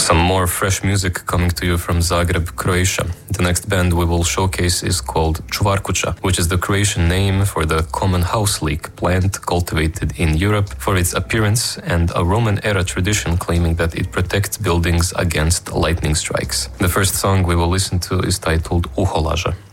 Some more fresh music coming to you from Zagreb, Croatia. The next band we will showcase is called Čvarkuća, which is the Croatian name for the common house leek plant cultivated in Europe for its appearance and a Roman-era tradition claiming that it protects buildings against lightning strikes. The first song we will listen to is titled Uholaža.